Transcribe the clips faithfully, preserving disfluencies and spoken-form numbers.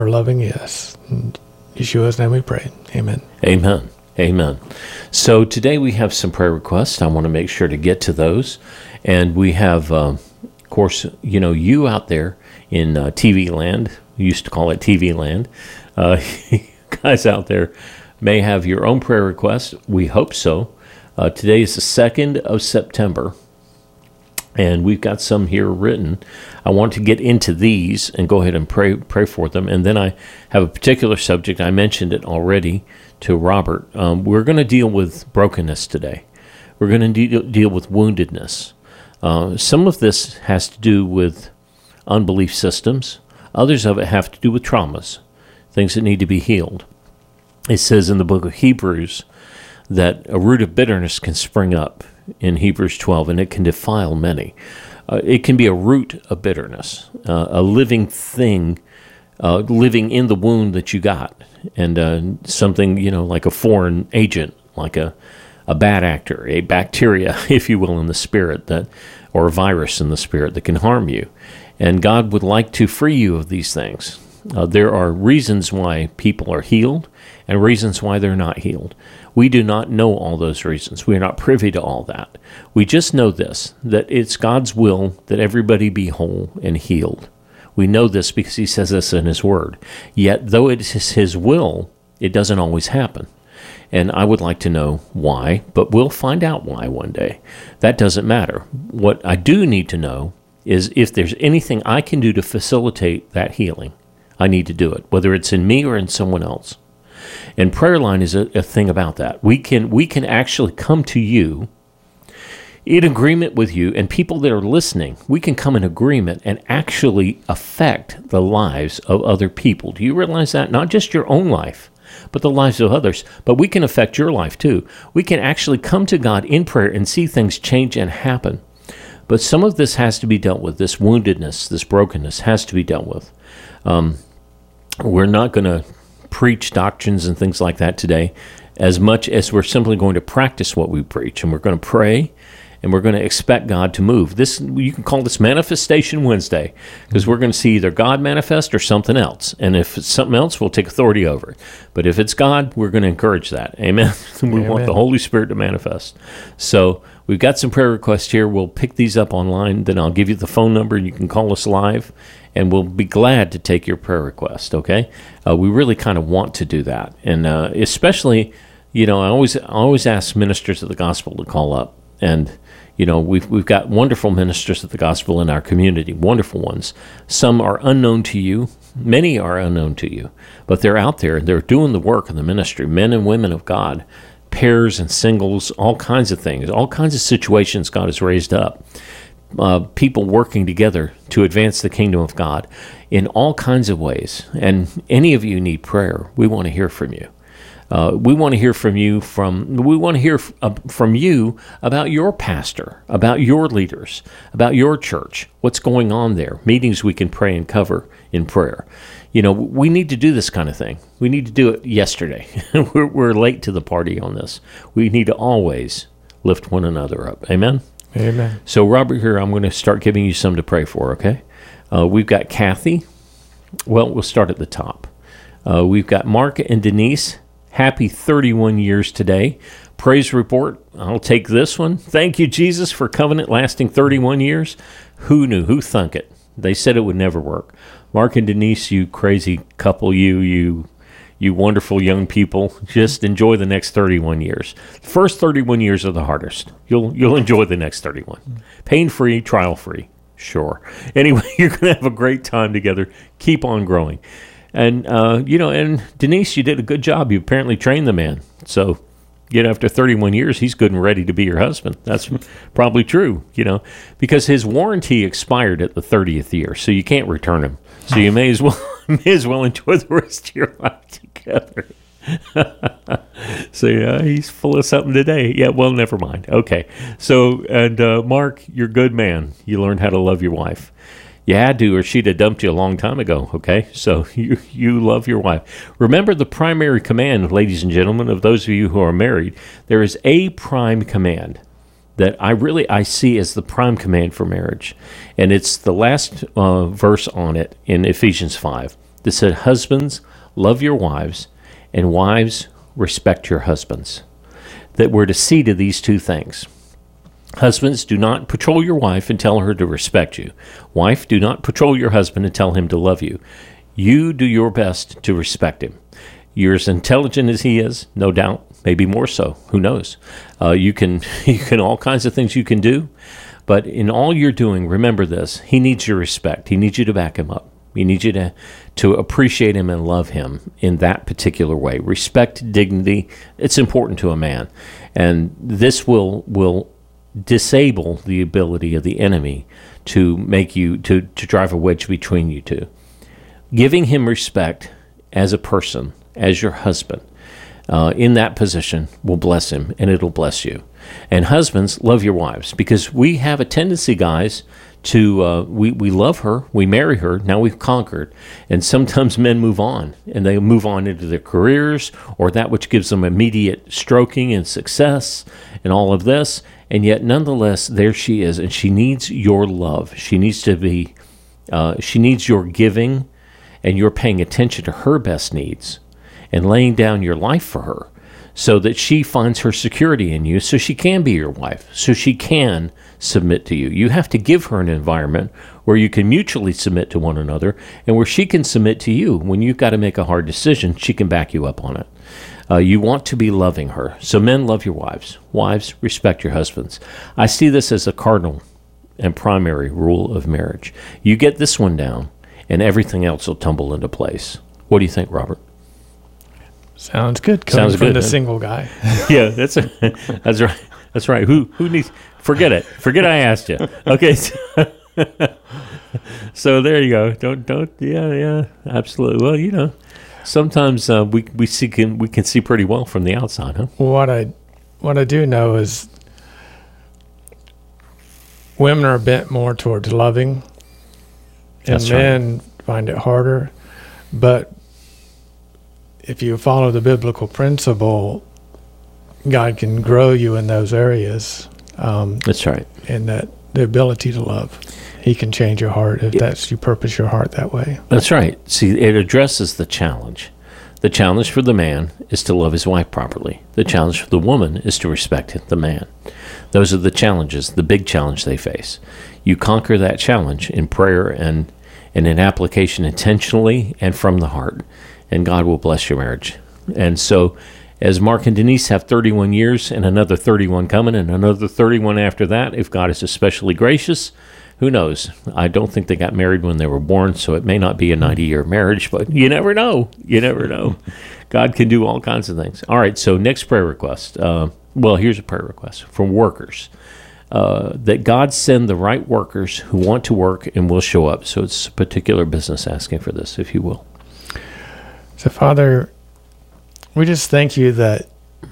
for loving us. In Yeshua's name we pray. Amen. Amen. Amen. So today we have some prayer requests. I want to make sure to get to those. And we have, uh, of course, you know, you out there in uh, T V land, we used to call it T V land, uh, guys out there may have your own prayer requests. We hope so. Uh, today is the second of September, and we've got some here written. I want to get into these and go ahead and pray pray for them. And then I have a particular subject. I mentioned it already to Robert. Um, we're going to deal with brokenness today. We're going to de- deal with woundedness. Uh, some of this has to do with unbelief systems. Others of it have to do with traumas, things that need to be healed. It says in the book of Hebrews that a root of bitterness can spring up in Hebrews twelve, and it can defile many. Uh, it can be a root of bitterness, uh, a living thing uh, living in the wound that you got, and uh, something, you know, like a foreign agent, like a, a bad actor, a bacteria, if you will, in the spirit, that, or a virus in the spirit that can harm you. And God would like to free you of these things. Uh, there are reasons why people are healed and reasons why they're not healed. We do not know all those reasons. We are not privy to all that. We just know this, that it's God's will that everybody be whole and healed. We know this because he says this in his word. Yet, though it is his will, it doesn't always happen. And I would like to know why, but we'll find out why one day. That doesn't matter. What I do need to know is if there's anything I can do to facilitate that healing, I need to do it, whether it's in me or in someone else. And prayer line is a, a thing about that. We can we can actually come to you in agreement with you, and people that are listening, we can come in agreement and actually affect the lives of other people. Do you realize that? Not just your own life, but the lives of others. But we can affect your life too. We can actually come to God in prayer and see things change and happen. But some of this has to be dealt with. This woundedness, this brokenness has to be dealt with. Um, we're not going to preach doctrines and things like that today as much as we're simply going to practice what we preach, and we're going to pray, and we're going to expect God to move. This, you can call this Manifestation Wednesday, because we're going to see either God manifest or something else. And if it's something else, we'll take authority over it. But if it's God, we're going to encourage that. Amen. we Amen. want the Holy Spirit to manifest. So we've got some prayer requests here. We'll pick these up online. Then I'll give you the phone number, and you can call us live, and we'll be glad to take your prayer request, okay? Uh, we really kind of want to do that. And uh, especially, you know, I always I always ask ministers of the gospel to call up. And, you know, we've, we've got wonderful ministers of the gospel in our community, wonderful ones. Some are unknown to you. Many are unknown to you. But they're out there. They're doing the work in the ministry, men and women of God, pairs and singles, all kinds of things, all kinds of situations God has raised up. Uh, people working together to advance the kingdom of God in all kinds of ways. And any of you need prayer, we want to hear from you. Uh, we want to hear from you from, we want to hear f- uh, from you about your pastor, about your leaders, about your church, what's going on there, meetings we can pray and cover in prayer. You know, we need to do this kind of thing. We need to do it yesterday. we're, we're late to the party on this. We need to always lift one another up. Amen? Amen. So, Robert, here, I'm going to start giving you some to pray for, okay? Uh, we've got Kathy. Well, we'll start at the top. Uh, we've got Mark and Denise. Happy thirty-one years today. Praise report. I'll take this one. Thank you, Jesus, for covenant lasting thirty-one years. Who knew? Who thunk it? They said it would never work. Mark and Denise, you crazy couple, you, you, you wonderful young people, just enjoy the next thirty-one years. The first thirty-one years are the hardest. You'll, you'll enjoy the next thirty-one. Pain-free, trial-free. Sure. Anyway, you're going to have a great time together. Keep on growing. And, uh, you know, and Denise, you did a good job. You apparently trained the man. So, you know, after thirty-one years, he's good and ready to be your husband. That's probably true, you know, because his warranty expired at the thirtieth year, so you can't return him. So you may as well may as well enjoy the rest of your life together. So, yeah, he's full of something today. Yeah, well, never mind. Okay. So, and uh, Mark, you're a good man. You learned how to love your wife. You had to, or she'd have dumped you a long time ago, okay? So you you love your wife. Remember the primary command, ladies and gentlemen, of those of you who are married, there is a prime command that I really, I see as the prime command for marriage. And it's the last uh, verse on it in Ephesians five. that said, husbands, love your wives, and wives, respect your husbands. That we're to see to these two things. Husbands, do not patrol your wife and tell her to respect you. Wife, do not patrol your husband and tell him to love you. You do your best to respect him. You're as intelligent as he is, no doubt, maybe more so. Who knows? Uh, you can, you can all kinds of things you can do, but in all you're doing, remember this: he needs your respect. He needs you to back him up. He needs you to to appreciate him and love him in that particular way. Respect, dignity. It's important to a man, and this will will disable the ability of the enemy to make you to to drive a wedge between you two. Giving him respect as a person, as your husband, uh, in that position will bless him, and it'll bless you. And husbands, love your wives, because we have a tendency, guys, to uh, we we love her, we marry her, now we've conquered, and sometimes men move on, and they move on into their careers or that which gives them immediate stroking and success and all of this, and yet nonetheless there she is, and she needs your love. She needs to be, uh, she needs your giving, and you're paying attention to her best needs and laying down your life for her, so that she finds her security in you, so she can be your wife, so she can submit to you. You have to give her an environment where you can mutually submit to one another, and where she can submit to you. When you've got to make a hard decision, she can back you up on it. Uh, you want to be loving her. So men, love your wives. Wives, respect your husbands. I see this as a cardinal and primary rule of marriage. You get this one down, and everything else will tumble into place. What do you think, Robert? Sounds good. Coming Sounds from good, the man. single guy. Yeah, that's a, that's right. That's right. Who who needs? Forget it. Forget I asked you. Okay. So, so there you go. Don't don't. Yeah yeah. Absolutely. Well, you know, sometimes uh, we we see can we can see pretty well from the outside, huh? What I what I do know is women are bent more towards loving, and That's right. men find it harder. But if you follow the biblical principle, God can grow you in those areas. Um, That's right. and that the ability to love, he can change your heart if that's you purpose your heart that way. That's right. See, it addresses the challenge. The challenge for the man is to love his wife properly. The challenge for the woman is to respect the man. Those are the challenges, the big challenge they face. You conquer that challenge in prayer and, and in application intentionally and from the heart, and God will bless your marriage. And so, as Mark and Denise have thirty-one years and another thirty-one coming and another thirty-one after that, if God is especially gracious, who knows? I don't think they got married when they were born, so it may not be a ninety-year marriage, but you never know. You never know. God can do all kinds of things. All right, so next prayer request. Uh, well, here's a prayer request from workers. Uh, that God send the right workers who want to work and will show up. So it's a particular business asking for this, if you will. So, Father, we just thank you that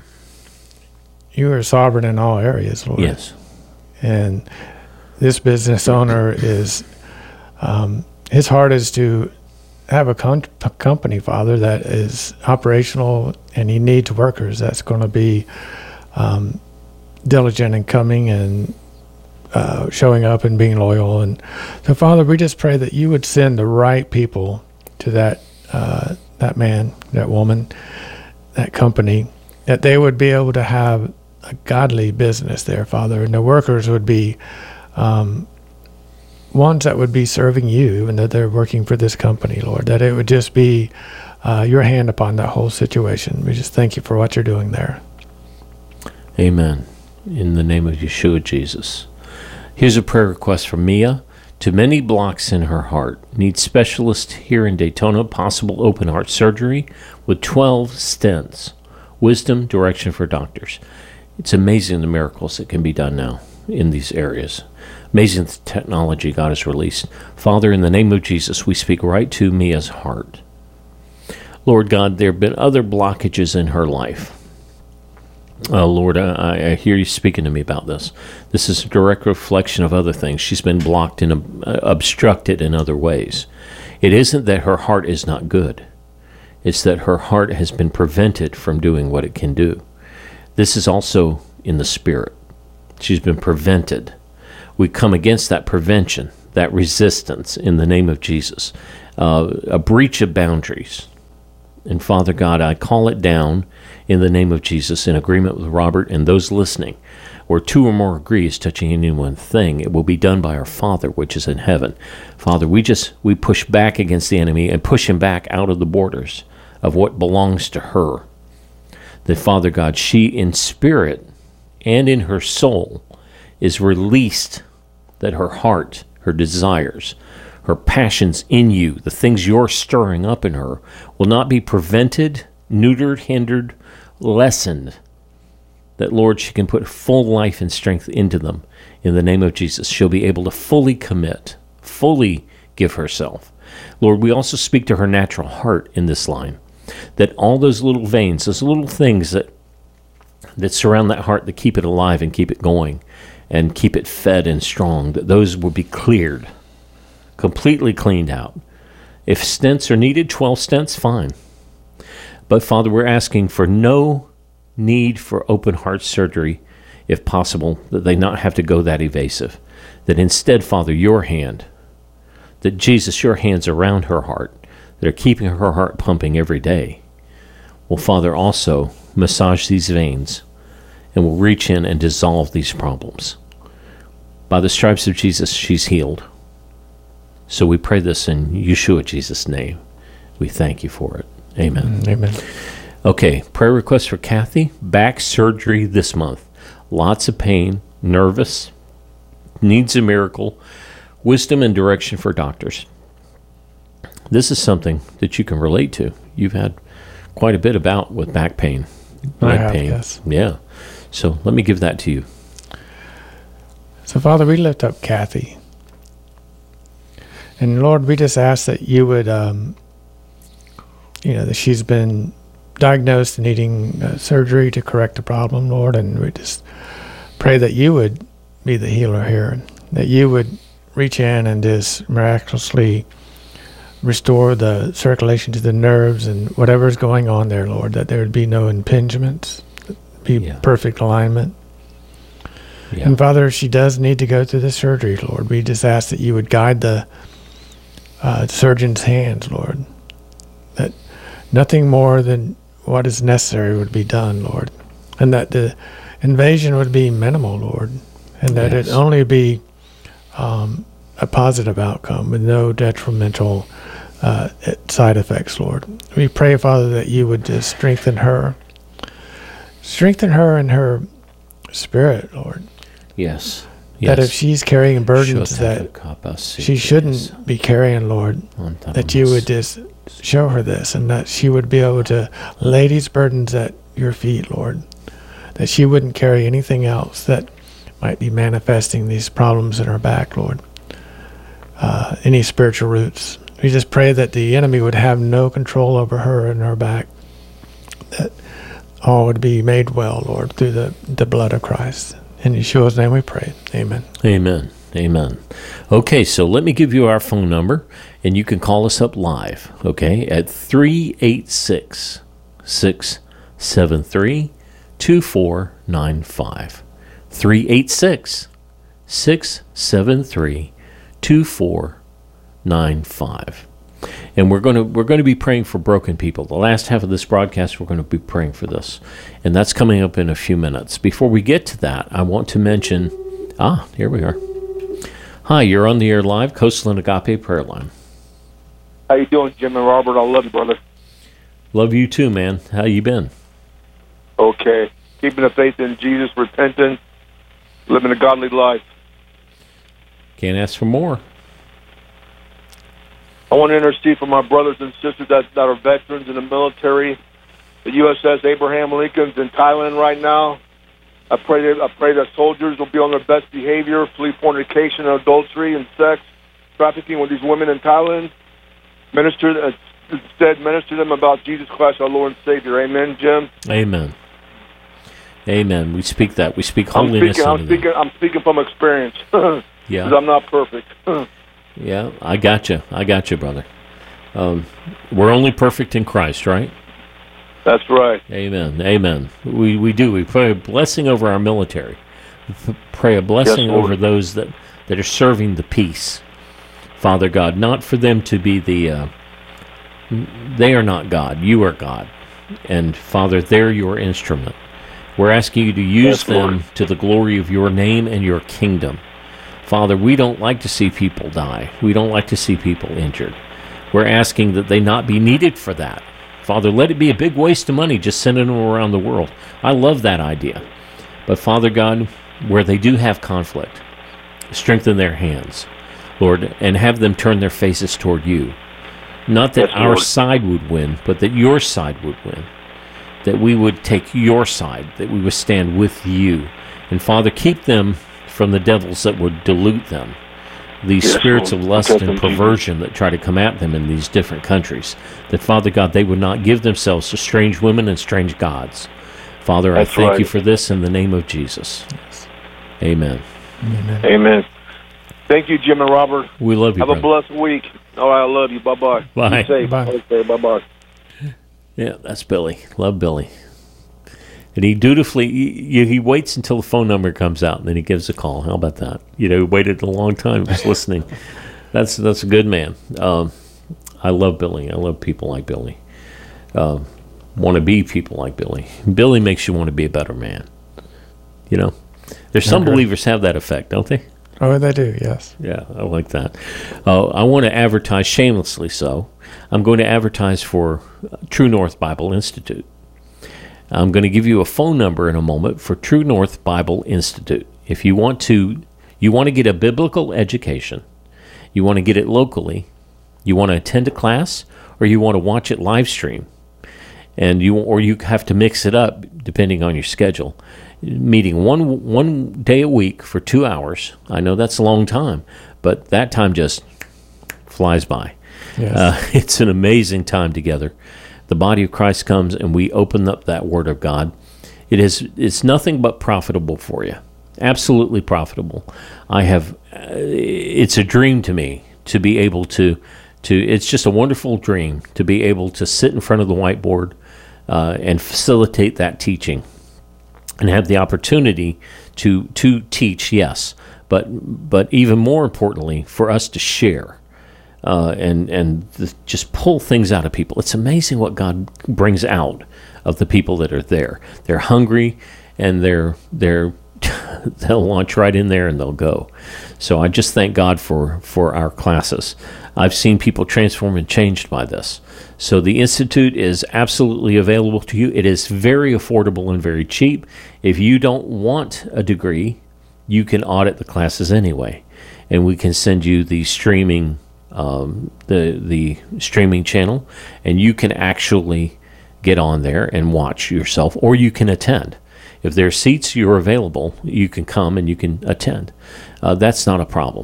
you are sovereign in all areas, Lord. Yes. And this business owner is, um, his heart is to have a, con- a company, Father, that is operational, and he needs workers that's going to be um, diligent in coming and uh, showing up and being loyal. And so, Father, we just pray that you would send the right people to that uh, that man, that woman, that company, that they would be able to have a godly business there, Father, and the workers would be um, ones that would be serving you, and that they're working for this company, Lord, that it would just be uh, your hand upon that whole situation. We just thank you for what you're doing there. Amen. In the name of Yeshua Jesus. Here's a prayer request from Mia. To many blocks in her heart, needs specialist here in Daytona, possible open heart surgery with twelve stents. Wisdom, direction for doctors. It's amazing the miracles that can be done now in these areas. Amazing the technology God has released. Father, in the name of Jesus, we speak right to Mia's heart. Lord God, there have been other blockages in her life. Uh, Lord, I, I hear you speaking to me about this. This is a direct reflection of other things. She's been blocked and uh, obstructed in other ways. It isn't that her heart is not good. It's that her heart has been prevented from doing what it can do. This is also in the spirit. She's been prevented. We come against that prevention, that resistance in the name of Jesus, uh, a breach of boundaries. And Father God, I call it down in the name of Jesus in agreement with Robert and those listening. Where two or more agree is touching any one thing, it will be done by our Father which is in heaven. Father, we just, we push back against the enemy and push him back out of the borders of what belongs to her. That, Father God, she in spirit and in her soul is released, that her heart, her desires, her passions in you, the things you're stirring up in her, will not be prevented, neutered, hindered, lessened. That, Lord, she can put full life and strength into them in the name of Jesus. She'll be able to fully commit, fully give herself. Lord, we also speak to her natural heart in this line, that all those little veins, those little things that that surround that heart, that keep it alive and keep it going and keep it fed and strong, that those will be cleared, completely cleaned out. If stents are needed, twelve stents, fine. But Father, we're asking for no need for open heart surgery, if possible, that they not have to go that evasive. That instead, Father, your hand, that Jesus, your hands around her heart, that are keeping her heart pumping every day, will, Father, also massage these veins and will reach in and dissolve these problems. By the stripes of Jesus, she's healed. So we pray this in Yeshua Jesus' name. We thank you for it. Amen. Amen. Okay, prayer request for Kathy. Back surgery this month. Lots of pain, nervous, needs a miracle, wisdom and direction for doctors. This is something that you can relate to. You've had quite a bit about with back pain, I leg have, pain. yes. Yeah. So let me give that to you. So, Father, we lift up Kathy. And, Lord, we just ask that you would, um, you know, that she's been diagnosed needing uh, surgery to correct the problem, Lord, and we just pray that you would be the healer here, that you would reach in and just miraculously restore the circulation to the nerves and whatever's going on there, Lord, that there would be no impingements, be Yeah. perfect alignment. Yeah. And Father, if she does need to go through the surgery, Lord, we just ask that you would guide the uh, surgeon's hands, Lord, that nothing more than what is necessary would be done, Lord, and that the invasion would be minimal, Lord, and that Yes. it only be um, a positive outcome with no detrimental uh, side effects, Lord. We pray, Father, that you would just strengthen her, strengthen her in her spirit, Lord. Yes. That Yes. if she's carrying burdens that she shouldn't be carrying, Lord, that you would just show her this and that she would be able to lay these burdens at your feet, Lord, that she wouldn't carry anything else that might be manifesting these problems in her back, Lord, uh, any spiritual roots. We just pray that the enemy would have no control over her and her back, that all would be made well, Lord, through the, the blood of Christ. In Yeshua's name we pray. Amen. Amen. Amen. Okay, so let me give you our phone number, and you can call us up live, okay, at three eight six, six seven three, two four nine five. three eight six, six seven three, two four nine five. And we're going to we're going to be praying for broken people. The last half of this broadcast, we're going to be praying for this. And that's coming up in a few minutes. Before we get to that, I want to mention, ah, here we are. Hi, you're on the air live, Coastal and Agape Prayer Line. How you doing, Jim and Robert? I love you, brother. Love you too, man. How you been? Okay. Keeping the faith in Jesus, repenting, living a godly life. Can't ask for more. I want to intercede for my brothers and sisters that, that are veterans in the military. The U S S Abraham Lincoln's in Thailand right now. I pray that I pray that soldiers will be on their best behavior, flee fornication, adultery, and sex trafficking with these women in Thailand. Minister uh, instead, minister them about Jesus Christ, our Lord and Savior. Amen, Jim. Amen. Amen. We speak that. We speak I'm holiness speaking. I'm unto them. speaking. I'm speaking from experience. Yeah. Because I'm not perfect. Yeah, I got you. I got you, brother. Um, we're only perfect in Christ, right? That's right. Amen. Amen. We we do. We pray a blessing over our military. We p- pray a blessing Yes, Lord. over those that, that are serving the peace Father God, not for them to be the, uh, they are not God. You are God. And Father, they're your instrument. We're asking you to use Yes, Lord. them to the glory of your name and your kingdom. Father, we don't like to see people die. We don't like to see people injured. We're asking that they not be needed for that. Father, let it be a big waste of money just sending them around the world. I love that idea. But Father God, where they do have conflict, strengthen their hands, Lord, and have them turn their faces toward you. Not that Yes, our Lord. side would win, but that your side would win. That we would take your side, that we would stand with you. And Father, keep them from the devils that would dilute them. These Yes, spirits Lord. of lust Protect and them, Jesus. perversion that try to come at them in these different countries. That, Father God, they would not give themselves to strange women and strange gods. Father, That's I thank right. you for this in the name of Jesus. Amen. Amen. Amen. Thank you, Jim and Robert. We love you, Have a brother. blessed week. All right, I love you. Bye-bye. Bye. Be safe. Bye. Okay, bye-bye. Yeah, that's Billy. Love Billy. And he dutifully, he, he waits until the phone number comes out, and then he gives a call. How about that? You know, he waited a long time, just listening. That's that's a good man. Um, I love Billy. I love people like Billy. Uh, want to be people like Billy. Billy makes you want to be a better man. You know, there's some agree. believers have that effect, don't they? Oh, they do, yes. Yeah, I like that. Uh, I want to advertise, shamelessly so. I'm going to advertise for True North Bible Institute. I'm going to give you a phone number in a moment for True North Bible Institute. If you want to, you want to get a biblical education, you want to get it locally, you want to attend a class, or you want to watch it live stream, and you or you have to mix it up depending on your schedule. Meeting one one day a week for two hours. I know that's a long time, but that time just flies by. Yes. Uh, it's an amazing time together. The body of Christ comes and we open up that Word of God. It is it's nothing but profitable for you. Absolutely profitable. I have. Uh, it's a dream to me to be able to to. It's just a wonderful dream to be able to sit in front of the whiteboard uh, and facilitate that teaching, and have the opportunity to to teach. Yes, but but even more importantly, for us to share. Uh, and and the, just pull things out of people. It's amazing what God brings out of the people that are there. They're hungry, and they're they're they'll launch right in there and they'll go. So I just thank God for for our classes. I've seen people transformed and changed by this. So the Institute is absolutely available to you. It is very affordable and very cheap. If you don't want a degree, you can audit the classes anyway, and we can send you the streaming. Um, the the streaming channel, and you can actually get on there and watch yourself, or you can attend. If there are seats you're available, you can come and you can attend. Uh, that's not a problem.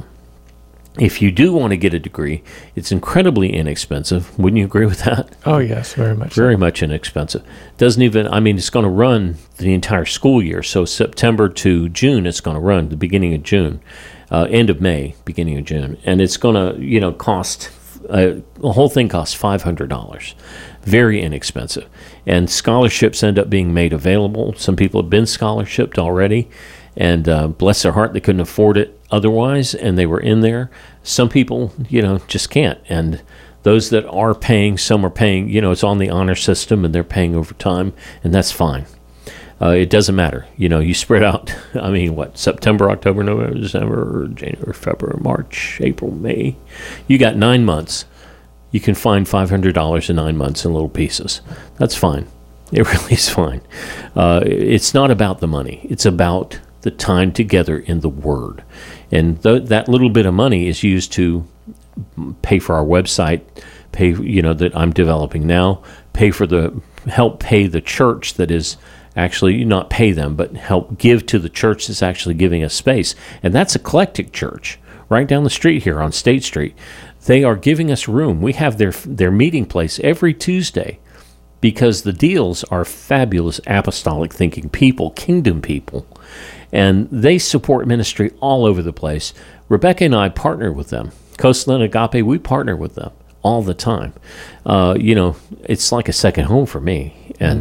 If you do want to get a degree, it's incredibly inexpensive. Wouldn't you agree with that? Oh, yes, very much. so. Very much inexpensive. Doesn't even, I mean, it's going to run the entire school year. So September to June, it's going to run, the beginning of June, uh, end of May, beginning of June. And it's going to, you know, cost, uh, the whole thing costs five hundred dollars. Very inexpensive. And scholarships end up being made available. Some people have been scholarshiped already. And uh, bless their heart, they couldn't afford it otherwise, and they were in there. Some people, you know, just can't. And those that are paying, some are paying, you know, it's on the honor system, and they're paying overtime, and that's fine. Uh, it doesn't matter. You know, you spread out, I mean, what, September, October, November, December, January, February, March, April, May. You got nine months. You can find five hundred dollars in nine months in little pieces. That's fine. It really is fine. Uh, it's not about the money. It's about the time together in the Word. And th- that little bit of money is used to pay for our website, pay, you know, that I'm developing now, pay for the, help pay the church that is actually, not pay them, but help give to the church that's actually giving us space. And that's Eclectic Church, right down the street here on State Street. They are giving us room. We have their their meeting place every Tuesday because the deals are fabulous apostolic thinking people, kingdom people. And they support ministry all over the place. Rebecca and I partner with them. Coastland Agape, we partner with them all the time. Uh, you know, it's like a second home for me. And mm.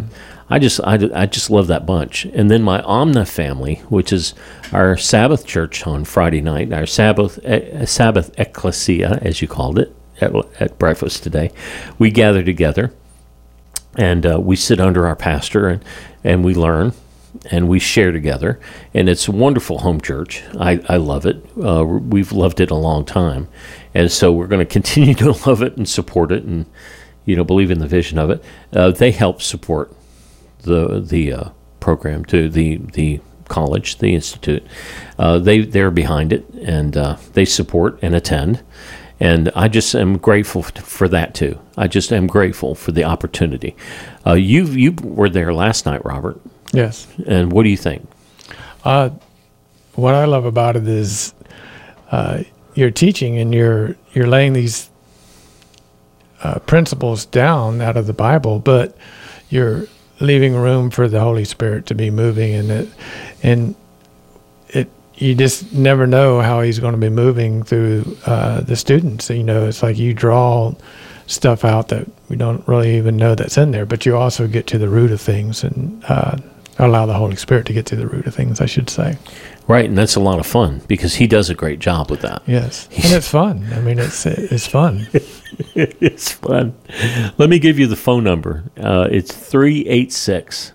I just I, I just love that bunch. And then my Omna family, which is our Sabbath church on Friday night, our Sabbath uh, Sabbath ecclesia, as you called it, at, at breakfast today, we gather together, and uh, we sit under our pastor, and, and we learn, and we share together. And it's a wonderful home church. I, I love it. Uh, we've loved it a long time. And so we're going to continue to love it and support it and, you know, believe in the vision of it. Uh, they help support the the uh, program to the the college, the institute. Uh, they they're behind it, and uh, they support and attend. And I just am grateful f- for that too. I just am grateful for the opportunity. Uh, you you were there last night, Robert. Yes. And what do you think? Uh, what I love about it is uh, you're teaching and you're you're laying these uh, principles down out of the Bible, but you're leaving room for the Holy Spirit to be moving, and it, and it, you just never know how He's going to be moving through uh, the students. You know, it's like you draw stuff out that we don't really even know that's in there, but you also get to the root of things, and uh, allow the Holy Spirit to get to the root of things, I should say. Right, and that's a lot of fun because He does a great job with that. Yes, and it's fun. I mean, it's it's fun. It's fun. Let me give you the phone number. Uh, it's three eight six,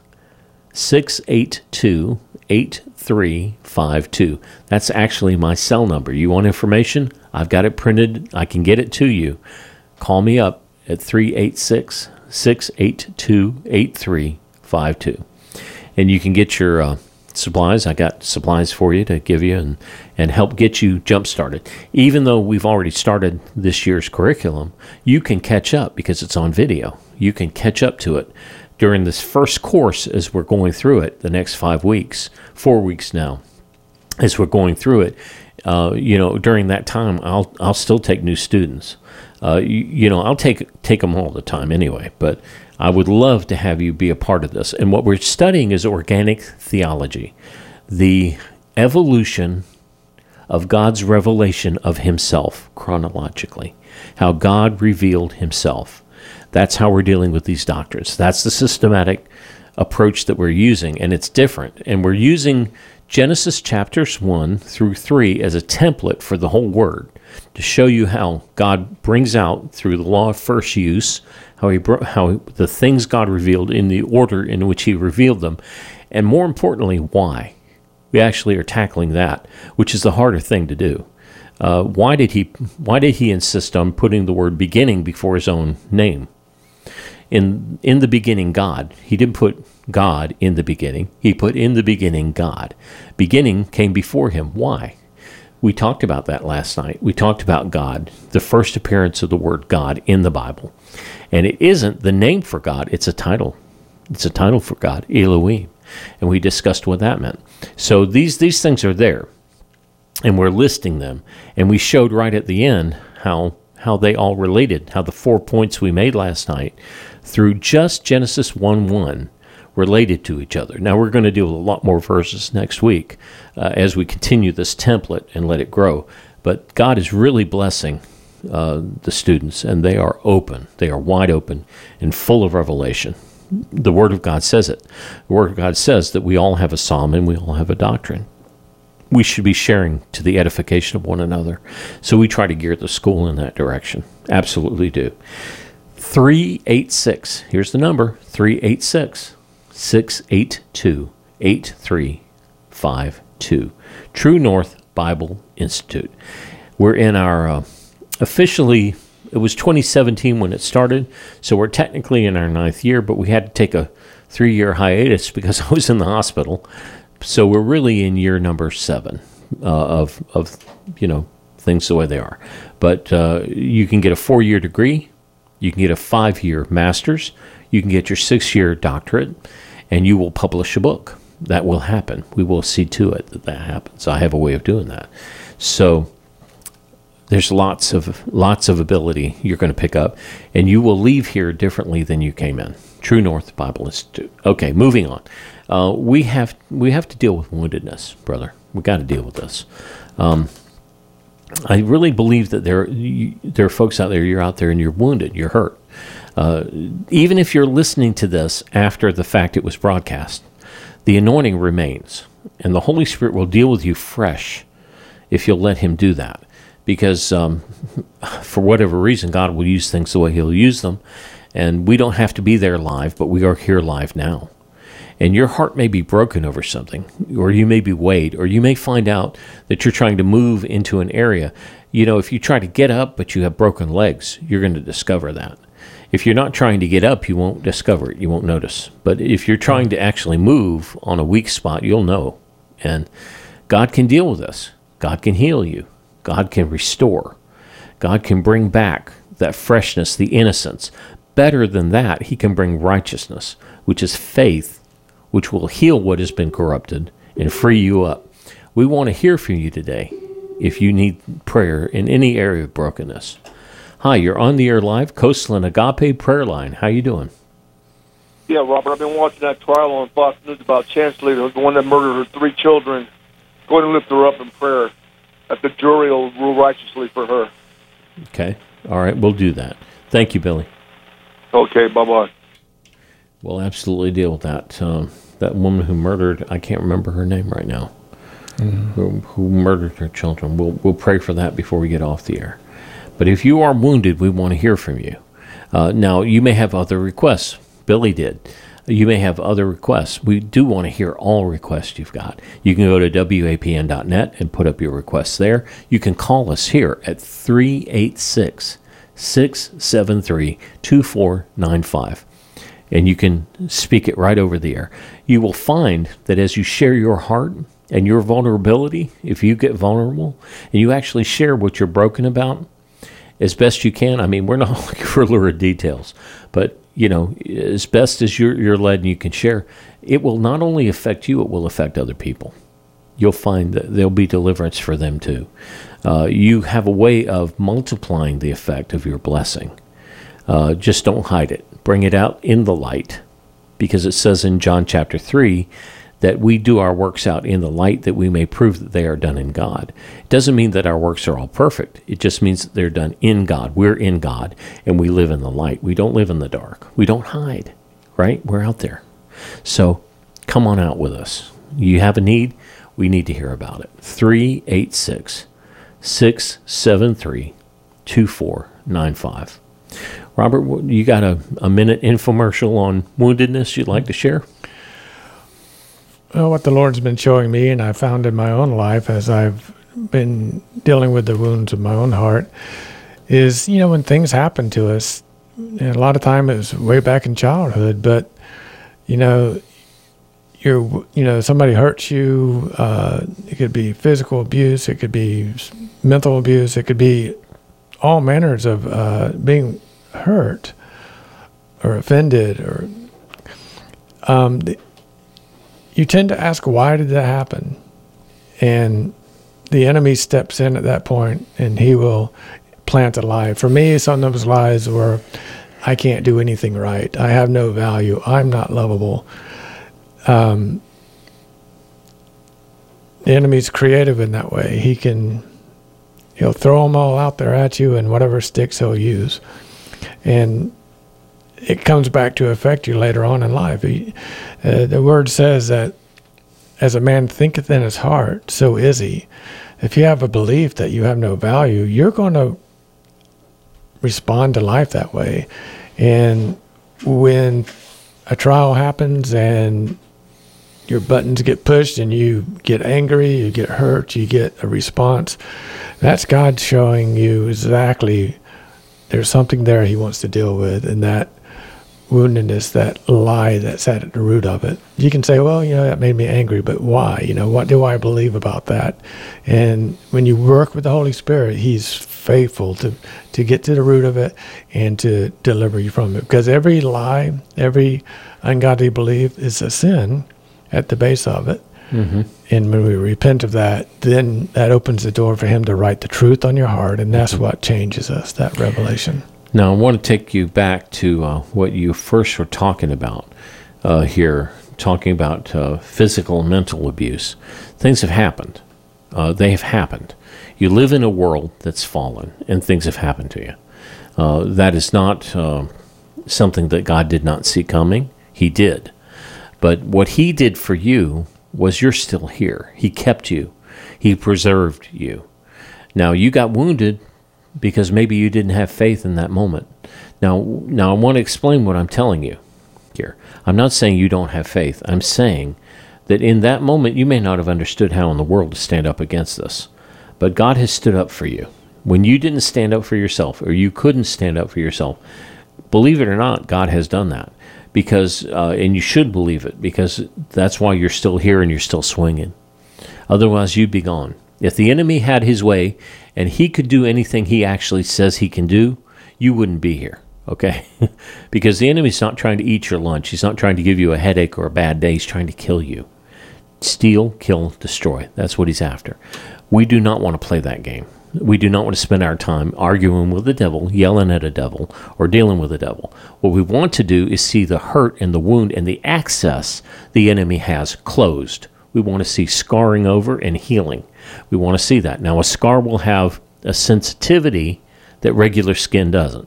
six eight two, eight three five two. That's actually my cell number. You want information? I've got it printed. I can get it to you. Call me up at three eight six, six eight two, eight three five two. And you can get your uh, supplies. I got supplies for you to give you and, and help get you jump-started. Even though we've already started this year's curriculum, you can catch up because it's on video. You can catch up to it during this first course as we're going through it, the next five weeks, four weeks now, as we're going through it. Uh, you know, during that time, I'll I'll still take new students. Uh, you, you know, I'll take take them all the time anyway, but I would love to have you be a part of this. And what we're studying is organic theology, the evolution of God's revelation of Himself chronologically, how God revealed Himself. That's how we're dealing with these doctrines. That's the systematic approach that we're using, and it's different. And we're using Genesis chapters one through three as a template for the whole Word to show you how God brings out through the law of first use, how he bro- how the things God revealed in the order in which He revealed them, and more importantly, why. We actually are tackling that, which is the harder thing to do. Uh, why did he Why did He insist on putting the word beginning before His own name? In in the beginning, God. He didn't put God in the beginning. He put in the beginning God. Beginning came before Him. Why? We talked about that last night. We talked about God, the first appearance of the word God in the Bible. And it isn't the name for God, it's a title. It's a title for God, Elohim. And we discussed what that meant. So these these things are there, and we're listing them. And we showed right at the end how how they all related, how the four points we made last night through just Genesis one one related to each other. Now we're going to deal with a lot more verses next week uh, as we continue this template and let it grow. But God is really blessing uh, the students, and they are open. They are wide open and full of revelation. The Word of God says it. The Word of God says that we all have a psalm and we all have a doctrine. We should be sharing to the edification of one another. So we try to gear the school in that direction. Absolutely do. three eight six, here's the number, three eight six, six eight two, eight three five two. True North Bible Institute. We're in our, uh, officially, it was twenty seventeen when it started, so we're technically in our ninth year, but we had to take a three-year hiatus because I was in the hospital. So we're really in year number seven uh, of, of, you know, things the way they are. But uh, you can get a four-year degree, you can get a five-year master's, you can get your six-year doctorate, and you will publish a book. That will happen. We will see to it that that happens. I have a way of doing that. So there's lots of lots of ability you're going to pick up, and you will leave here differently than you came in. True North Bible Institute. Okay, moving on. Uh, we have we have to deal with woundedness, brother. We got to deal with this. Um, I really believe that there you, there are folks out there. You're out there and you're wounded. You're hurt. Uh, even if you're listening to this after the fact it was broadcast, the anointing remains, and the Holy Spirit will deal with you fresh if you'll let him do that. Because um, for whatever reason, God will use things the way he'll use them, and we don't have to be there live, but we are here live now. And your heart may be broken over something, or you may be weighed, or you may find out that you're trying to move into an area. You know, if you try to get up, but you have broken legs, you're going to discover that. If you're not trying to get up, you won't discover it. You won't notice. But if you're trying to actually move on a weak spot, you'll know. And God can deal with this. God can heal you. God can restore. God can bring back that freshness, the innocence. Better than that, he can bring righteousness, which is faith, which will heal what has been corrupted and free you up. We want to hear from you today if you need prayer in any area of brokenness. Hi, you're on the air live, Coastland Agape Prayer Line. How you doing? Yeah, Robert, I've been watching that trial on Fox News about Chansley, the one that murdered her three children. Go ahead and lift her up in prayer, that the jury will rule righteously for her. Okay. All right, we'll do that. Thank you, Billy. Okay, bye-bye. We'll absolutely deal with that. Um, that woman who murdered, I can't remember her name right now, mm-hmm. who, who murdered her children. We'll, we'll pray for that before we get off the air. But if you are wounded, we want to hear from you. Uh, now, you may have other requests. Billy did. You may have other requests. We do want to hear all requests you've got. You can go to W A P N dot net and put up your requests there. You can call us here at three eight six, six seven three, two four nine five. And you can speak it right over the air. You will find that as you share your heart and your vulnerability, if you get vulnerable and you actually share what you're broken about as best you can, I mean, we're not looking for lurid details, but, you know, as best as you're, you're led and you can share, it will not only affect you, it will affect other people. You'll find that there'll be deliverance for them too. Uh, you have a way of multiplying the effect of your blessing. Uh, just don't hide it. Bring it out in the light, because it says in John chapter three that we do our works out in the light that we may prove that they are done in God. It doesn't mean that our works are all perfect. It just means that they're done in God. We're in God, and we live in the light. We don't live in the dark. We don't hide, right? We're out there. So come on out with us. You have a need, we need to hear about it. three eight six, six seven three, two four nine five. Robert, you got a, a minute infomercial on woundedness you'd like to share? Well, what the Lord's been showing me, and I found in my own life as I've been dealing with the wounds of my own heart, is, you know, when things happen to us, and a lot of time it was way back in childhood, but, you know, you're, you know, somebody hurts you, uh, it could be physical abuse, it could be mental abuse, it could be all manners of uh, being hurt or offended, or um, the, you tend to ask, why did that happen? And the enemy steps in at that point, and he will plant a lie. For me, some of those lies were, I can't do anything right. I have no value. I'm not lovable. Um, the enemy's creative in that way. He can, he'll throw them all out there at you, and whatever sticks he'll use. And it comes back to affect you later on in life. He, uh, the word says that as a man thinketh in his heart, so is he. If you have a belief that you have no value, you're going to respond to life that way. And when a trial happens and your buttons get pushed and you get angry, you get hurt, you get a response, that's God showing you exactly there's something there he wants to deal with, and that woundedness, that lie that's at the root of it. You can say, well, you know, that made me angry, but why? You know, what do I believe about that? And when you work with the Holy Spirit, he's faithful to, to get to the root of it and to deliver you from it. Because every lie, every ungodly belief is a sin at the base of it. Mm-hmm. And when we repent of that, then that opens the door for him to write the truth on your heart, and that's mm-hmm. what changes us, that revelation. Now, I want to take you back to uh, what you first were talking about uh, here, talking about uh, physical and mental abuse. Things have happened. Uh, they have happened. You live in a world that's fallen, and things have happened to you. Uh, that is not uh, something that God did not see coming. He did. But what he did for you was you're still here. He kept you. He preserved you. Now, you got wounded because maybe you didn't have faith in that moment. Now, now I want to explain what I'm telling you here. I'm not saying you don't have faith. I'm saying that in that moment, you may not have understood how in the world to stand up against this. But God has stood up for you. When you didn't stand up for yourself, or you couldn't stand up for yourself, believe it or not, God has done that. Because, uh, and you should believe it, because that's why you're still here and you're still swinging. Otherwise, you'd be gone. If the enemy had his way and he could do anything he actually says he can do, you wouldn't be here, okay? Because the enemy's not trying to eat your lunch. He's not trying to give you a headache or a bad day. He's trying to kill you. Steal, kill, destroy. That's what he's after. We do not want to play that game. We do not want to spend our time arguing with the devil, yelling at a devil, or dealing with the devil. What we want to do is see the hurt and the wound and the access the enemy has closed. We want to see scarring over and healing. We want to see that. Now, a scar will have a sensitivity that regular skin doesn't.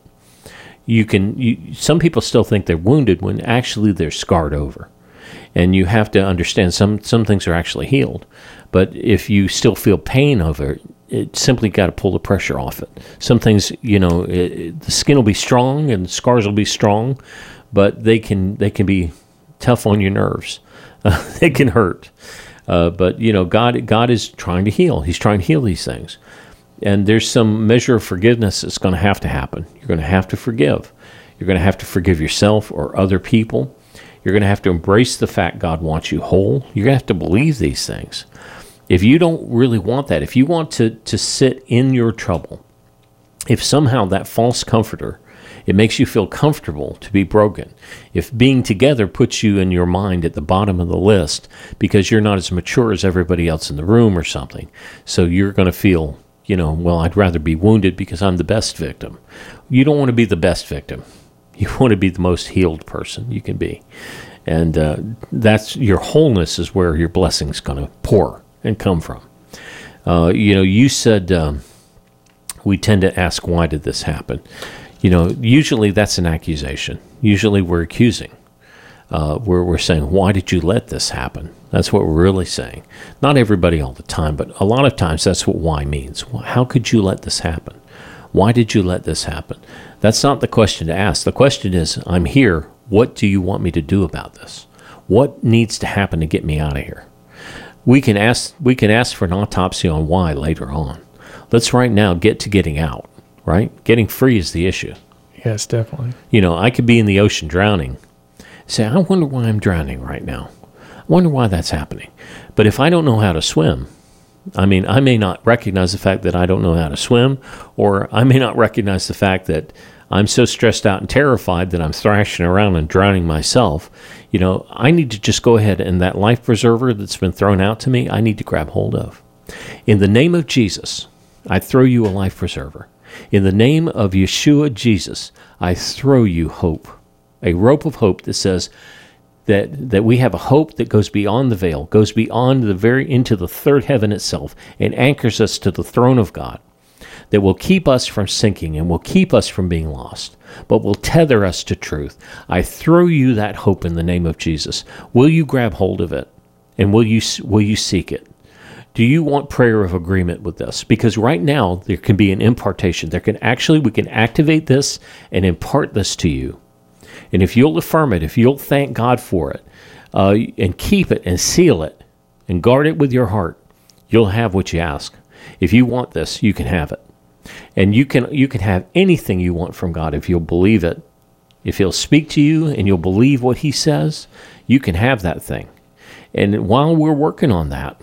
You can. You, some people still think they're wounded when actually they're scarred over. And you have to understand some, some things are actually healed. But if you still feel pain over it, it simply got to pull the pressure off it. Some things, you know, it, it, the skin will be strong and scars will be strong, but they can they can be tough on your nerves. Uh, they can hurt. Uh, but, you know, God God is trying to heal. He's trying to heal these things. And there's some measure of forgiveness that's going to have to happen. You're going to have to forgive. You're going to have to forgive yourself or other people. You're going to have to embrace the fact God wants you whole. You're going to have to believe these things. If you don't really want that, if you want to, to sit in your trouble, if somehow that false comforter, it makes you feel comfortable to be broken, if being together puts you in your mind at the bottom of the list because you're not as mature as everybody else in the room or something, so you're going to feel, you know, well, I'd rather be wounded because I'm the best victim. You don't want to be the best victim. You want to be the most healed person you can be. And uh, that's your wholeness is where your blessing's going to pour and come from. Uh, you know, you said um, we tend to ask, why did this happen? You know, usually that's an accusation. Usually we're accusing. Uh, we're, we're saying, why did you let this happen? That's what we're really saying. Not everybody all the time, but a lot of times that's what why means. How could you let this happen? Why did you let this happen? That's not the question to ask. The question is, I'm here. What do you want me to do about this? What needs to happen to get me out of here? We can ask we can ask for an autopsy on why later on. Let's right now get to getting out, right? Getting free is the issue. Yes, definitely. You know, I could be in the ocean drowning. Say, I wonder why I'm drowning right now. I wonder why that's happening. But if I don't know how to swim, I mean, I may not recognize the fact that I don't know how to swim, or I may not recognize the fact that I'm so stressed out and terrified that I'm thrashing around and drowning myself. You know, I need to just go ahead and that life preserver that's been thrown out to me, I need to grab hold of. In the name of Jesus, I throw you a life preserver. In the name of Yeshua Jesus, I throw you hope, a rope of hope that says that that we have a hope that goes beyond the veil, goes beyond the very into the third heaven itself, and anchors us to the throne of God, that will keep us from sinking and will keep us from being lost, but will tether us to truth. I throw you that hope in the name of Jesus. Will you grab hold of it? And will you will you seek it? Do you want prayer of agreement with this? Because right now, there can be an impartation. There can actually, we can activate this and impart this to you. And if you'll affirm it, if you'll thank God for it, uh, and keep it and seal it and guard it with your heart, you'll have what you ask. If you want this, you can have it. And you can you can have anything you want from God if you'll believe it. If He'll speak to you and you'll believe what He says, you can have that thing. And while we're working on that,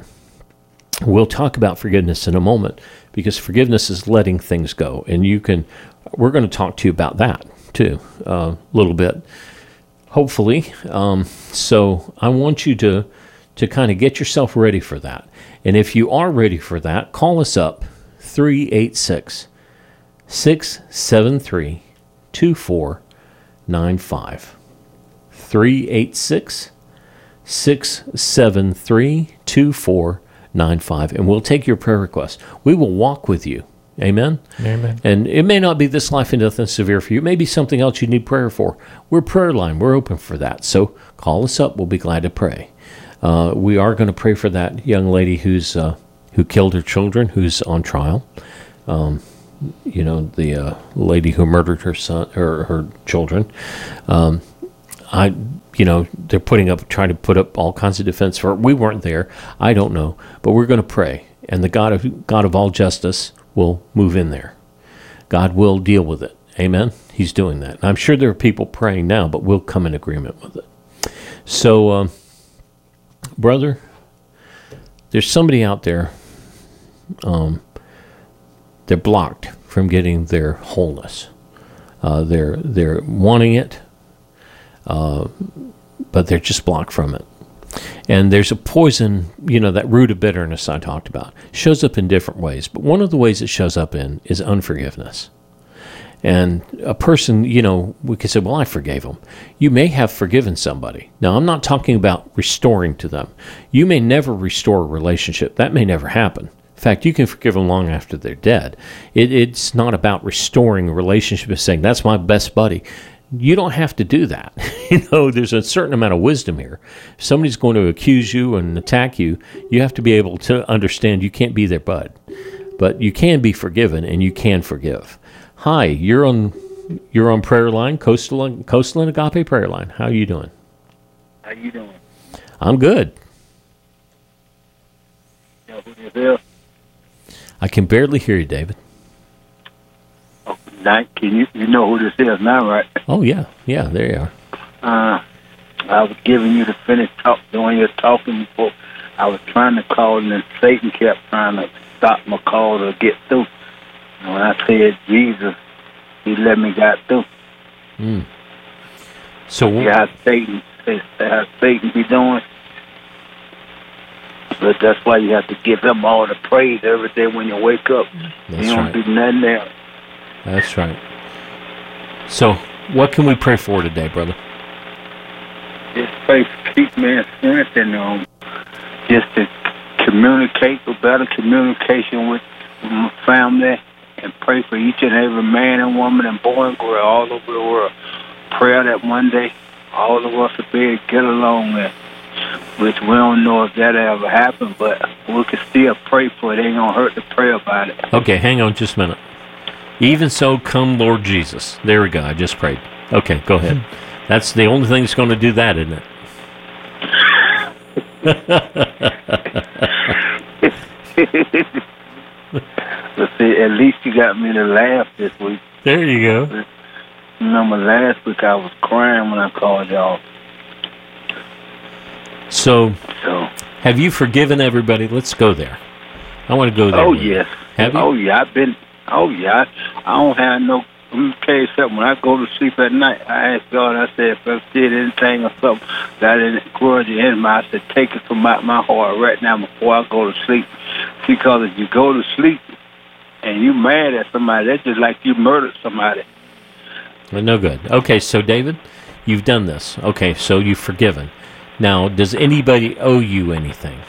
we'll talk about forgiveness in a moment, because forgiveness is letting things go. And you can, we're going to talk to you about that too, a uh, little bit, hopefully. Um, so I want you to, to kind of get yourself ready for that. And if you are ready for that, call us up, three eight six, six seven three, two four nine five. three eight six, six seven three, two four nine five. And we'll take your prayer request. We will walk with you Amen? Amen. And it may not be this life and death and severe for you. It may be something else you need prayer for. We're prayer line. We're open for that. So call us up. We'll be glad to pray. Uh, we are going to pray for that young lady who's uh, who killed her children, who's on trial. Um, you know, the uh, lady who murdered her son or her children. Um, I, you know, they're putting up, trying to put up all kinds of defense for her. We weren't there. I don't know, but we're going to pray, and the God of God of all justice will move in there. God will deal with it. Amen. He's doing that. And I'm sure there are people praying now, but we'll come in agreement with it. So, um, brother, there's somebody out there. Um, they're blocked from getting their wholeness. Uh, they're they're wanting it. Uh, but they're just blocked from it. And there's a poison, you know, that root of bitterness I talked about. Shows up in different ways. But one of the ways it shows up in is unforgiveness. And a person, you know, we could say, well, I forgave them. You may have forgiven somebody. Now, I'm not talking about restoring to them. You may never restore a relationship. That may never happen. In fact, you can forgive them long after they're dead. It, it's not about restoring a relationship and saying, that's my best buddy. You don't have to do that. You know, there's a certain amount of wisdom here. If somebody's going to accuse you and attack you, you have to be able to understand you can't be their bud. But you can be forgiven, and you can forgive. Hi, you're on you're on prayer line, Coastal Coastal and Agape prayer line. How are you doing? How you doing? I'm good. You know who this is? I can barely hear you, David. Oh, now, can you you know who this is now, right? Oh yeah, yeah, there you are. Uh, I was giving you the finish talk when you were talking before. I was trying to call, and then Satan kept trying to stop my call to get through. And when I said Jesus, he let me get through. Mm. So See how Satan, how Satan be doing. But that's why you have to give him all the praise every day when you wake up. That's you don't right. do nothing else. That's right. So, what can we pray for today, brother? Just pray for keep me in strength and um, just to communicate with better communication with my family, and pray for each and every man and woman and boy and girl all over the world. Prayer that one day all of us will be able to get along with, which we don't know if that'll ever happen, but we can still pray for it. It ain't going to hurt to pray about it. Okay, hang on just a minute. Even so, come Lord Jesus. There we go. I just prayed. Okay, go ahead. That's the only thing that's going to do that, isn't it? But see, at least you got me to laugh this week. There you go. Remember last week I was crying when I called y'all. So, So, have you forgiven everybody? Let's go there. I want to go there. oh with you. yes. Have you? Oh yeah, I've been, oh yeah. I, I don't have no, let me tell you something. When I go to sleep at night, I ask God, I said, if I did anything or something that I didn't grudge the enemy, I said, take it from out my heart right now before I go to sleep. Because if you go to sleep and you mad at somebody, that's just like you murdered somebody. Well, no good. Okay, so David, you've done this. Okay, so you've forgiven. Now, does anybody owe you anything?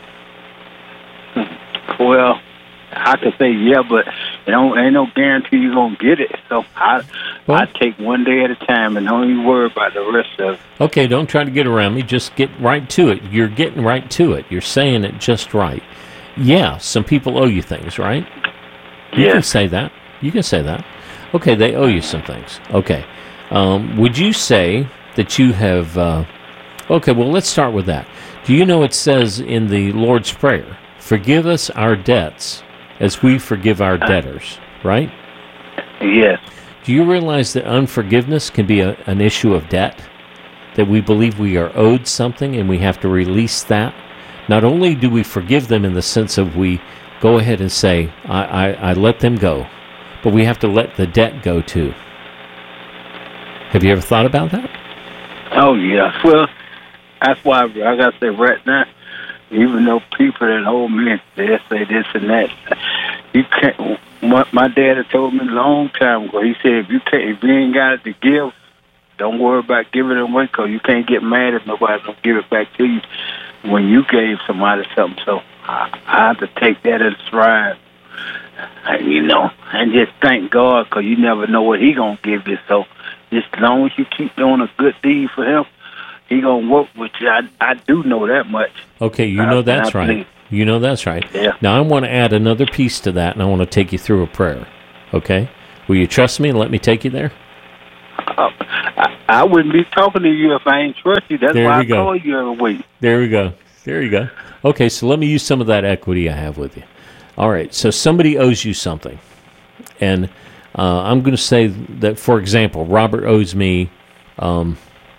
Well, I could say yeah, but you know, ain't no guarantee you're gonna get it. So I, Well- I take one day at a time and don't even worry about the rest of it. Okay, don't try to get around me. Just get right to it. You're getting right to it. You're saying it just right. Yeah, some people owe you things, right? You can Yes. say that. You can say that. Okay, they owe you some things. Okay. Um, would you say that you have... Uh, okay, well, let's start with that. Do you know it says in the Lord's Prayer, forgive us our debts as we forgive our debtors, right? Yes. Do you realize that unforgiveness can be a, an issue of debt? That we believe we are owed something and we have to release that? Not only do we forgive them in the sense of we go ahead and say, I, I, I let them go, but we have to let the debt go too. Have you ever thought about that? Oh yeah. Well, that's why I gotta say right now, even though people that hold me, they say this and that, you can't. My, my dad had told me a long time ago. He said, if you can't, if you ain't got it to give, don't worry about giving it away, because you can't get mad if nobody don't give it back to you when you gave somebody something. So I, I have to take that as stride. I, you know, and just thank God, because you never know what he going to give you. So just as long as you keep doing a good deed for him, he going to work with you. I, I do know that much. Okay, you know that's right. believe. You know that's right. Yeah. Now I want to add another piece to that, and I want to take you through a prayer. Okay? Will you trust me and let me take you there? Uh, I, I wouldn't be talking to you if I ain't trust you. That's There why we I go. call you every week. There we go. There you go. Okay, so let me use some of that equity I have with you. All right, so somebody owes you something. And uh, I'm going to say that, for example, Robert owes me, um,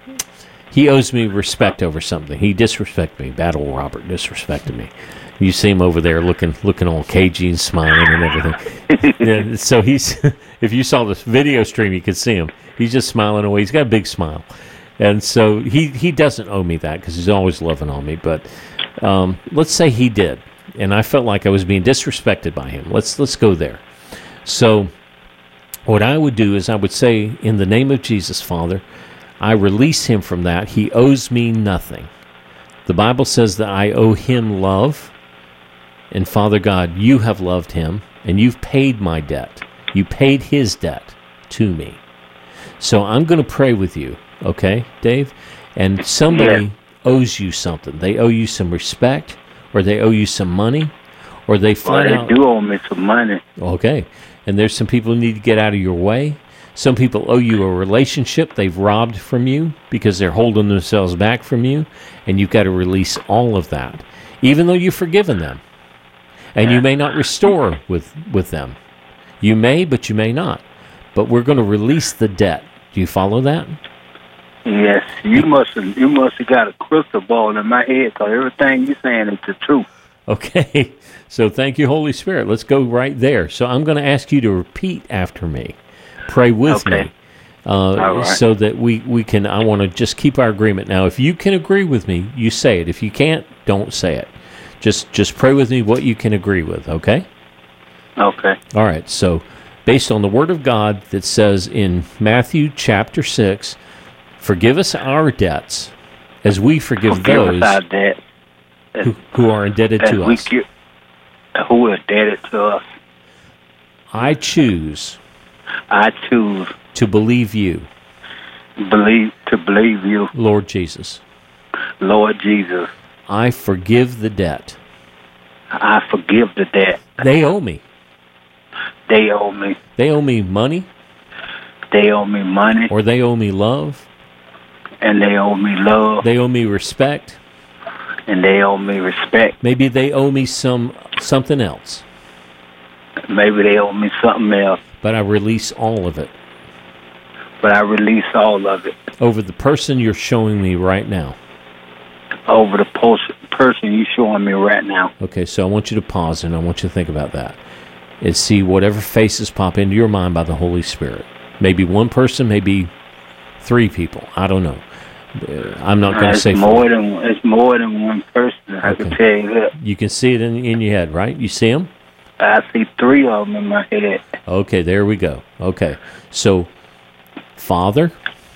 he owes me respect over something. He disrespected me. Battle Robert disrespected me. You see him over there looking looking all cagey and smiling and everything. Yeah, so he's, if you saw this video stream, you could see him. He's just smiling away. He's got a big smile. And so he, he doesn't owe me that because he's always loving on me. But um, let's say he did, and I felt like I was being disrespected by him. Let's let's go there. So what I would do is I would say, in the name of Jesus, Father, I release him from that. He owes me nothing. The Bible says that I owe him love. And Father God, you have loved him, and you've paid my debt. You paid his debt to me. So I'm going to pray with you, okay, Dave? And somebody Yeah. owes you something. They owe you some respect, or they owe you some money, or they Well, flat they out... do owe me some money. Okay. And there's some people who need to get out of your way. Some people owe you a relationship they've robbed from you because they're holding themselves back from you, and you've got to release all of that, even though you've forgiven them. And you may not restore with, with them. You may, but you may not. But we're going to release the debt. Do you follow that? Yes, you must have you must have got a crystal ball in my head, because everything you're saying is the truth. Okay. So thank you, Holy Spirit. Let's go right there. So I'm going to ask you to repeat after me. Pray with Okay. me. Uh, All right. So that we, we can, I want to just keep our agreement. Now, if you can agree with me, you say it. If you can't, don't say it. Just just pray with me what you can agree with, okay? Okay. All right, so based on the Word of God that says in Matthew chapter six, forgive us our debts as we forgive Forgive those us our debt, who, who are indebted as to we us. give, who are indebted to us. I choose I choose to believe you, believe to believe you, Lord Jesus. Lord Jesus. I forgive the debt. I forgive the debt. They owe me. They owe me. They owe me money, They owe me money, or they owe me love. and they owe me love, They owe me respect. and they owe me respect. Maybe they owe me some something else. Maybe they owe me something else, But I release all of it but I release all of it over the person you're showing me right now. over the pos- person you showing me right now. Okay, so I want you to pause and I want you to think about that. And see whatever faces pop into your mind by the Holy Spirit. Maybe one person, maybe three people. I don't know. Uh, I'm not going to It's say more four. than it's more than one person. I Okay. can tell you that. You can see it in, in your head, right? You see them? I see three of them in my head. Okay, there we go. Okay, so Father,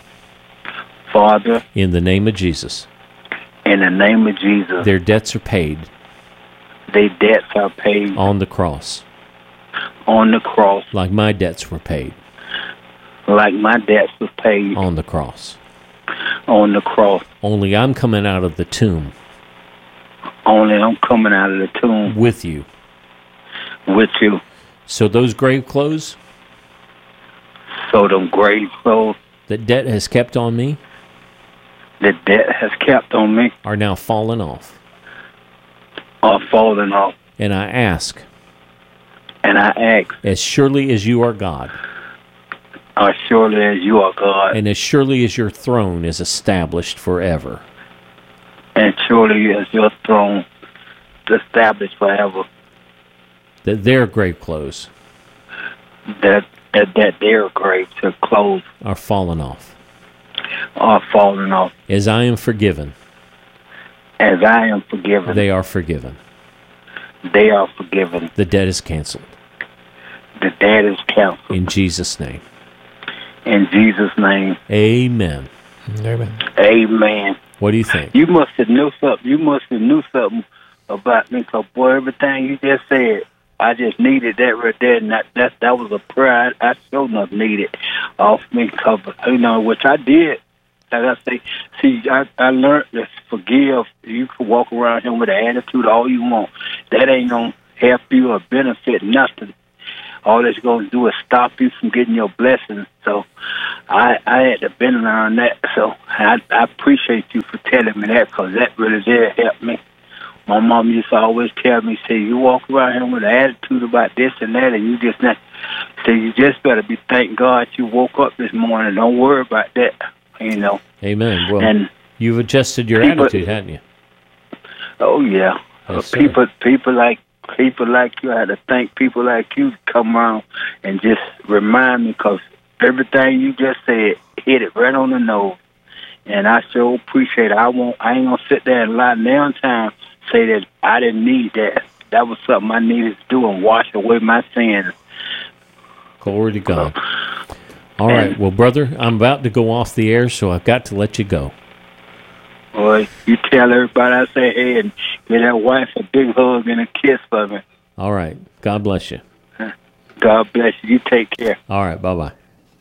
Father, in the name of Jesus, in the name of Jesus, their debts are paid their debts are paid on the cross, on the cross, like my debts were paid like my debts was paid on the cross. on the cross. Only I'm coming out of the tomb Only I'm coming out of the tomb with you. with you. So those grave clothes So them grave clothes that debt has kept on me the debt has kept on me are now fallen off. are falling off. And I ask, And I ask, as surely as you are God, as surely as you are God, and as surely as your throne is established forever, and surely as your throne established forever, that their grave clothes that that, that their graves are closed, are fallen off. are falling off. As I am forgiven, As I am forgiven, they are forgiven. they are forgiven. The debt is canceled. The debt is canceled. In Jesus' name. In Jesus' name, Amen. Amen. amen. What do you think? You must have knew something. You must have knew something about me, because, boy, everything you just said I just needed that right there, and that that, that was a prayer I, I sure enough needed off me, cover, you know, which I did. Like I say, see, I, I learned to forgive. You can walk around here with an attitude all you want. That ain't going to help you or benefit nothing. All that's going to do is stop you from getting your blessings. So I I had to bend around that. So I, I appreciate you for telling me that, because that really did help me. My mom used to always tell me, say, you walk around here with an attitude about this and that, and you just not. So you just better be thank God you woke up this morning. Don't worry about that, you know. Amen. Well, and you've adjusted your people, attitude, haven't you? Oh, yeah. Yes, people people like people like you, I had to thank people like you to come around and just remind me, because everything you just said hit it right on the nose. And I sure appreciate it. I won't. I ain't gonna sit there and lie down time say that I didn't need that. That was something I needed to do and wash away my sins. Glory to God. All right. Well, brother, I'm about to go off the air, so I've got to let you go. Boy, you tell everybody I say hey and give that wife a big hug and a kiss for me. All right. God bless you. God bless you. You take care. All right. Bye-bye.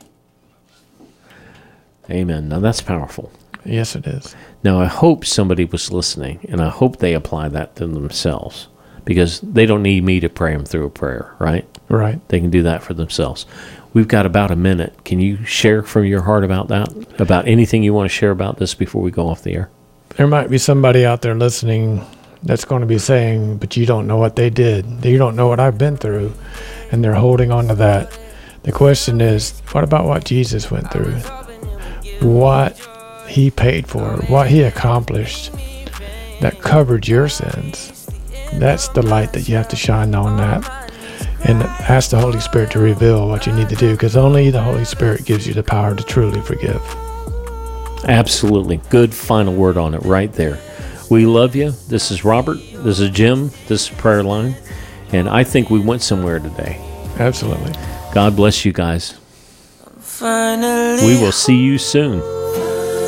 Amen. Now, that's powerful. Yes, it is. Now, I hope somebody was listening, and I hope they apply that to themselves, because they don't need me to pray them through a prayer, right? Right. They can do that for themselves. We've got about a minute. Can you share from your heart about that, about anything you want to share about this before we go off the air? There might be somebody out there listening that's going to be saying, but you don't know what they did. You don't know what I've been through, and they're holding on to that. The question is, what about what Jesus went through? What he paid for, what he accomplished that covered your sins. That's the light that you have to shine on that. And ask the Holy Spirit to reveal what you need to do, because only the Holy Spirit gives you the power to truly forgive. Absolutely. Good final word on it right there. We love you. This is Robert. This is Jim. This is Prayer Line. And I think we went somewhere today. Absolutely. God bless you guys. Finally, we will see you soon.